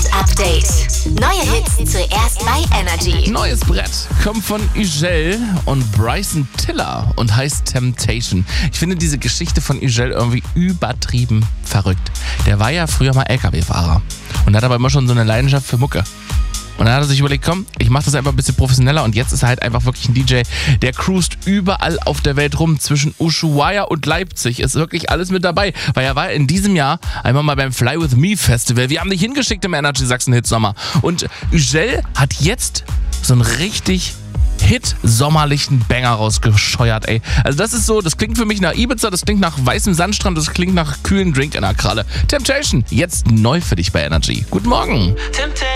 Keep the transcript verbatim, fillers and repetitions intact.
Trend-Update. Neue Hits zuerst bei Energy. Neues Brett kommt von Ugel und Bryson Tiller und heißt Temptation. Ich finde diese Geschichte von Ugel irgendwie übertrieben verrückt. Der war ja früher mal L K W-Fahrer und hat aber immer schon so eine Leidenschaft für Mucke. Und dann hat er sich überlegt, komm, ich mache das einfach ein bisschen professioneller und jetzt ist er halt einfach wirklich ein D J, der cruist überall auf der Welt rum, zwischen Ushuaia und Leipzig, ist wirklich alles mit dabei, weil er war in diesem Jahr einmal mal beim Fly With Me Festival, wir haben dich hingeschickt im Energy Sachsen Hit Sommer und Ugel hat jetzt so einen richtig Hit sommerlichen Banger rausgescheuert, ey. Also das ist so, das klingt für mich nach Ibiza, das klingt nach weißem Sandstrand, das klingt nach kühlen Drink in der Kralle. Temptation, jetzt neu für dich bei Energy. Guten Morgen.